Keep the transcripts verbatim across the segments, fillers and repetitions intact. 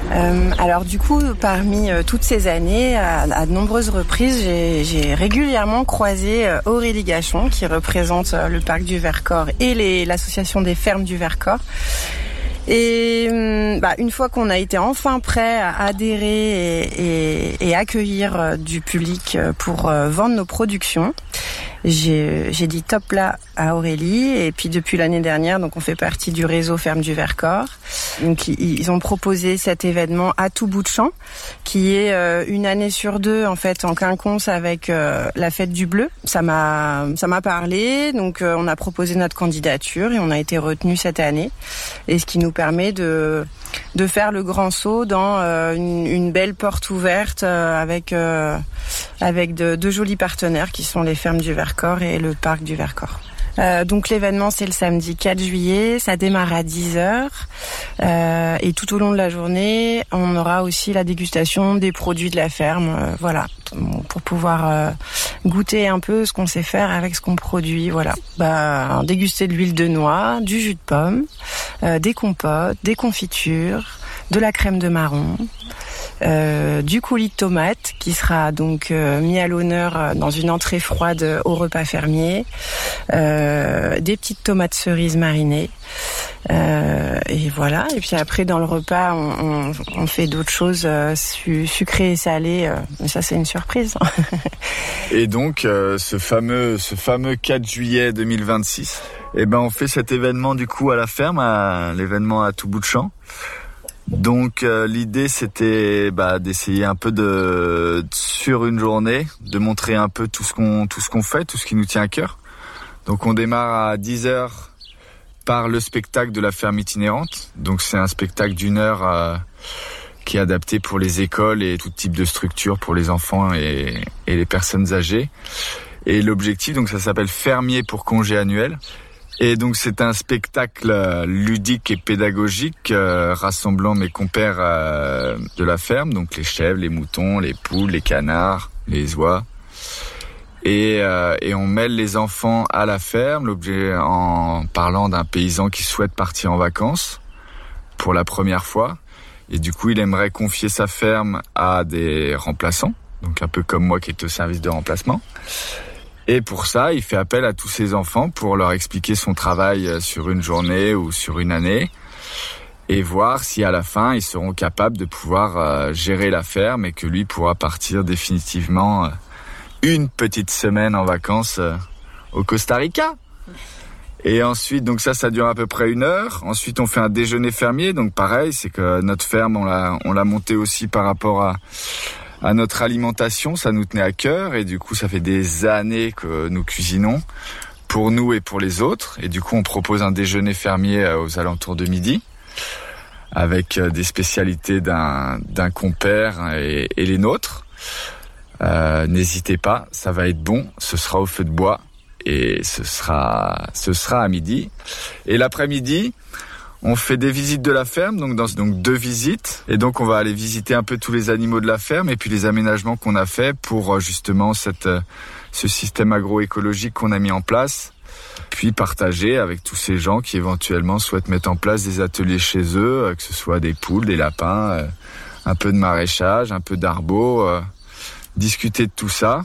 Euh, alors du coup, parmi euh, toutes ces années, à, à de nombreuses reprises, j'ai, j'ai régulièrement croisé euh, Aurélie Gachon, qui représente euh, le parc du Vercors et les, l'association des fermes du Vercors. Et bah, une fois qu'on a été enfin prêt à adhérer et, et, et accueillir euh, du public pour euh, vendre nos productions, j'ai, j'ai dit top là à Aurélie. Et puis depuis l'année dernière, donc on fait partie du réseau Ferme du Vercors. Donc ils ont proposé cet événement à tout bout de champ, qui est euh, une année sur deux en fait en quinconce avec euh, la fête du bleu. Ça m'a ça m'a parlé, donc euh, on a proposé notre candidature et on a été retenu cette année. Et ce qui nous permet de de faire le grand saut dans euh, une, une belle porte ouverte euh, avec euh, avec de, de jolis partenaires qui sont les fermes du Vercors et le parc du Vercors. Euh, donc l'événement c'est le samedi quatre juillet, ça démarre à dix heures euh, et tout au long de la journée on aura aussi la dégustation des produits de la ferme, euh, voilà, pour pouvoir euh, goûter un peu ce qu'on sait faire avec ce qu'on produit, voilà. Bah, déguster de l'huile de noix, du jus de pomme, euh, des compotes, des confitures, de la crème de marron, Euh, du coulis de tomate qui sera donc euh, mis à l'honneur euh, dans une entrée froide euh, au repas fermier, euh, des petites tomates cerises marinées euh, et voilà. Et puis après dans le repas on, on, on fait d'autres choses euh, su- sucrées et salées, euh, mais ça c'est une surprise. Et donc euh, ce fameux ce fameux quatre juillet deux mille vingt-six, eh ben on fait cet événement du coup à la ferme, à l'événement à tout bout de champ. Donc euh, l'idée c'était bah, d'essayer un peu de sur une journée de montrer un peu tout ce qu'on tout ce qu'on fait, tout ce qui nous tient à cœur. Donc on démarre à dix heures par le spectacle de la ferme itinérante. Donc c'est un spectacle d'une heure euh, qui est adapté pour les écoles et tout type de structure pour les enfants et, et les personnes âgées. Et l'objectif donc ça s'appelle Fermier pour congé annuel. Et donc c'est un spectacle ludique et pédagogique euh, rassemblant mes compères euh, de la ferme, donc les chèvres, les moutons, les poules, les canards, les oies. Et, euh, et on mêle les enfants à la ferme, l'objet en parlant d'un paysan qui souhaite partir en vacances pour la première fois. Et du coup il aimerait confier sa ferme à des remplaçants, donc un peu comme moi qui est au service de remplacement. Et pour ça, il fait appel à tous ses enfants pour leur expliquer son travail sur une journée ou sur une année et voir si à la fin, ils seront capables de pouvoir euh, gérer la ferme et que lui pourra partir définitivement euh, une petite semaine en vacances euh, au Costa Rica. Et ensuite, donc ça, ça dure à peu près une heure. Ensuite, on fait un déjeuner fermier. Donc pareil, c'est que notre ferme, on l'a, on l'a monté aussi par rapport à... à notre alimentation, ça nous tenait à cœur et du coup ça fait des années que nous cuisinons pour nous et pour les autres et du coup on propose un déjeuner fermier aux alentours de midi avec des spécialités d'un, d'un compère et, et les nôtres. Euh, n'hésitez pas, ça va être bon, ce sera au feu de bois et ce sera, ce sera à midi. Et l'après-midi, on fait des visites de la ferme, donc dans donc deux visites, et donc on va aller visiter un peu tous les animaux de la ferme et puis les aménagements qu'on a fait pour justement cette ce système agroécologique qu'on a mis en place, puis partager avec tous ces gens qui éventuellement souhaitent mettre en place des ateliers chez eux, que ce soit des poules, des lapins, un peu de maraîchage, un peu d'arbo, euh, discuter de tout ça.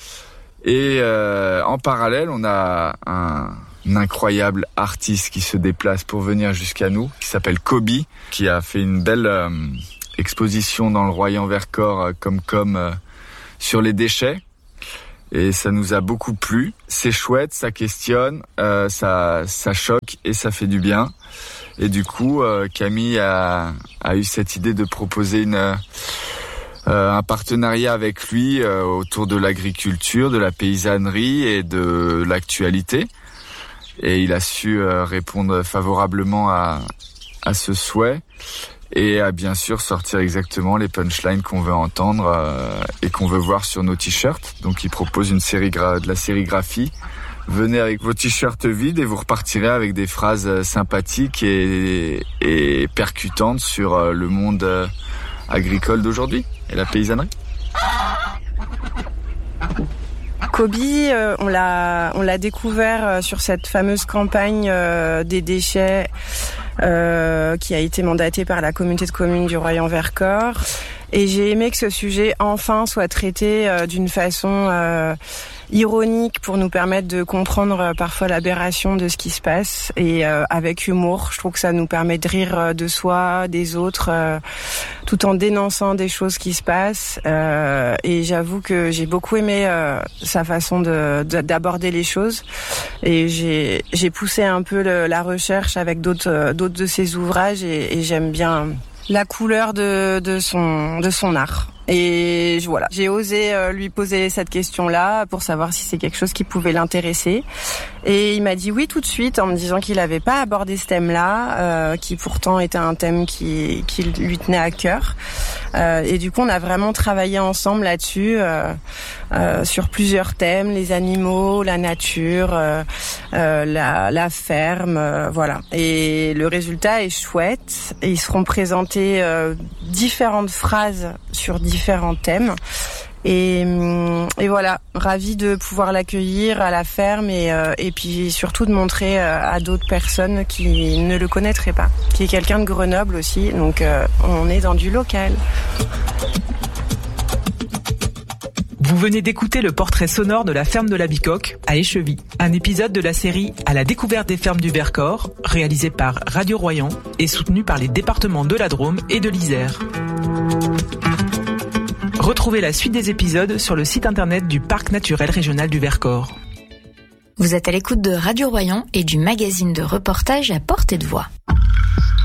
Et euh, en parallèle, on a un un incroyable artiste qui se déplace pour venir jusqu'à nous, qui s'appelle Kobe, qui a fait une belle euh, exposition dans le Royan-Vercors euh, comme comme euh, sur les déchets. Et ça nous a beaucoup plu. C'est chouette, ça questionne, euh, ça ça choque et ça fait du bien. Et du coup, euh, Camille a a eu cette idée de proposer une euh, un partenariat avec lui euh, autour de l'agriculture, de la paysannerie et de l'actualité. Et il a su euh, répondre favorablement à, à ce souhait et à bien sûr sortir exactement les punchlines qu'on veut entendre euh, et qu'on veut voir sur nos t-shirts. Donc il propose une série gra- de la sérigraphie. Venez avec vos t-shirts vides et vous repartirez avec des phrases sympathiques et, et percutantes sur euh, le monde euh, agricole d'aujourd'hui et la paysannerie. Kobe, euh, on l'a, on l'a découvert euh, sur cette fameuse campagne euh, des déchets euh, qui a été mandaté par la communauté de communes du Royan-Vercors. Et j'ai aimé que ce sujet enfin soit traité euh, d'une façon euh, ironique pour nous permettre de comprendre euh, parfois l'aberration de ce qui se passe et euh, avec humour. Je trouve que ça nous permet de rire euh, de soi, des autres, euh, tout en dénonçant des choses qui se passent. Euh, et j'avoue que j'ai beaucoup aimé euh, sa façon de, de, d'aborder les choses. Et j'ai, j'ai poussé un peu le, la recherche avec d'autres, euh, d'autres de ses ouvrages et, et j'aime bien la couleur de, de son, de son art. Et voilà, j'ai osé euh, lui poser cette question-là pour savoir si c'est quelque chose qui pouvait l'intéresser. Et il m'a dit oui tout de suite en me disant qu'il n'avait pas abordé ce thème-là, euh, qui pourtant était un thème qui, qui lui tenait à cœur. Euh, et du coup, on a vraiment travaillé ensemble là-dessus, euh, euh, sur plusieurs thèmes, les animaux, la nature, euh, euh, la, la ferme, euh, voilà. Et le résultat est chouette. Et ils seront présentés euh, différentes phrases sur différents thèmes. Et, et voilà, ravie de pouvoir l'accueillir à la ferme et, euh, et puis surtout de montrer euh, à d'autres personnes qui ne le connaîtraient pas, qui est quelqu'un de Grenoble aussi, donc euh, on est dans du local. Vous venez d'écouter le portrait sonore de la ferme de la Bicoque à Échevy, un épisode de la série À la découverte des fermes du Vercors, réalisé par Radio Royan et soutenu par les départements de la Drôme et de l'Isère. Retrouvez la suite des épisodes sur le site internet du Parc naturel régional du Vercors. Vous êtes à l'écoute de Radio Royan et du magazine de reportage à portée de voix.